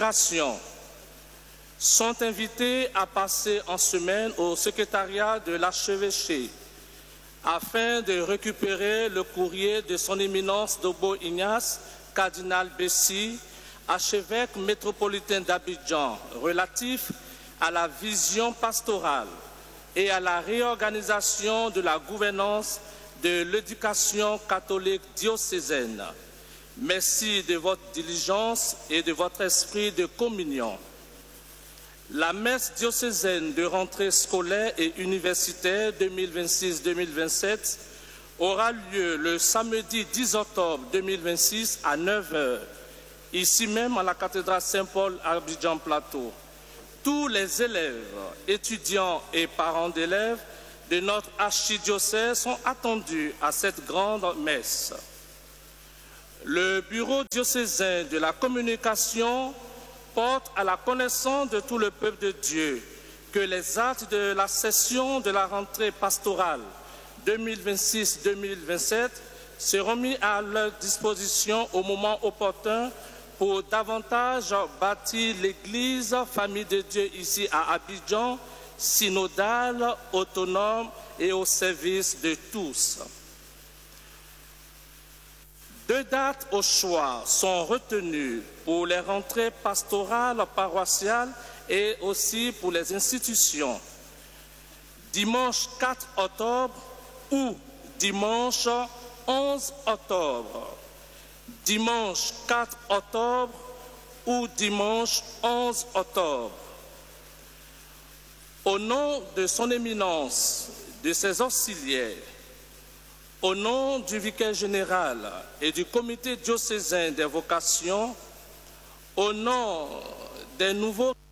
consécration sont invités à passer en semaine au secrétariat de l'archevêché afin de récupérer le courrier de son éminence Dobo Ignace, cardinal Bessi, archevêque métropolitain d'Abidjan, relatif à la vision pastorale et à la réorganisation de la gouvernance de l'éducation catholique diocésaine. Merci de votre diligence et de votre esprit de communion. La messe diocésaine de rentrée scolaire et universitaire 2026-2027 aura lieu le samedi 10 octobre 2026 à 9 h, ici même à la cathédrale Saint-Paul à Abidjan-Plateau. Tous les élèves, étudiants et parents d'élèves de notre archidiocèse sont attendus à cette grande messe. Le bureau diocésain de la communication porte à la connaissance de tout le peuple de Dieu que les actes de la session de la rentrée pastorale 2026-2027 seront mis à leur disposition au moment opportun pour davantage bâtir l'Église, famille de Dieu ici à Abidjan, synodale, autonome et au service de tous. 2 dates au choix sont retenues pour les rentrées pastorales paroissiales et aussi pour les institutions. Dimanche 4 octobre ou dimanche 11 octobre. Dimanche 4 octobre ou dimanche 11 octobre. Au nom de son éminence, de ses auxiliaires, au nom du vicaire général et du comité diocésain des vocations, au nom des nouveaux